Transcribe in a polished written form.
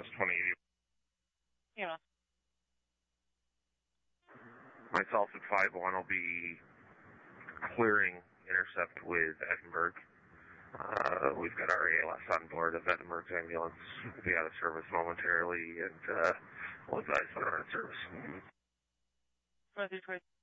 That's 2080. Yeah. Myself at 5-1 will be clearing intercept with Edinburgh. We've got our ALS on board of Edinburgh's ambulance. We'll be out of service momentarily, and we'll advise when we're in service.